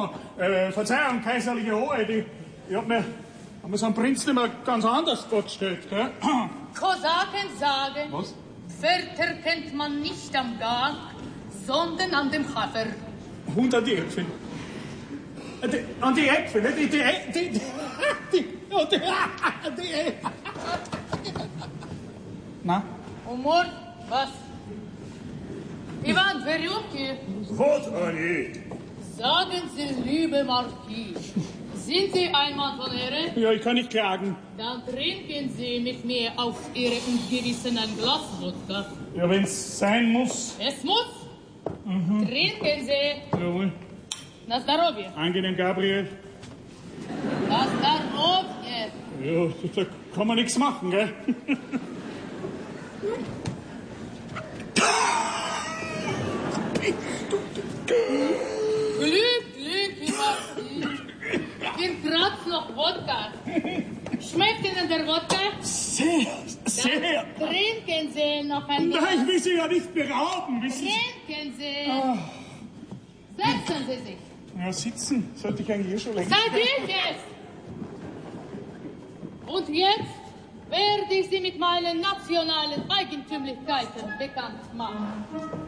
Verzeihung, kaiserliche Hoheit, ich hab mir so einen Prinz nicht mehr ganz anders vorgestellt, gell? Kosaken sagen, was? Pferd kennt man nicht am Gang, sondern an dem Hafer. Und an die Äpfel. An die Äpfel, ne? Die Äpfel. Na? Humor, was? Ivan Verjuki. Was, Annie? Sagen Sie, liebe Marquis, sind Sie ein Mann von Ehre? Ja, ich kann nicht klagen. Dann trinken Sie mit mir auf Ihre Ungewissen ein Glas Wodka. Ja, wenn's sein muss. Es muss. Trinken Sie. Jawohl. Na здоровье. Angenehm, Gabriel. Na здоровье. Ja, da kann man nichts machen, gell? Glück, Marquis. Ihr kratzt noch Wodka. Schmeckt Ihnen der Wodka? Sehr. Dann trinken Sie noch ein Glas. Nein, ich will Sie ja nicht berauben, wissen Sie? Trinken Sie. Setzen Sie sich. Ja, sitzen sollte ich eigentlich schon längst. Seid es. Und jetzt werde ich Sie mit meinen nationalen Eigentümlichkeiten bekannt machen.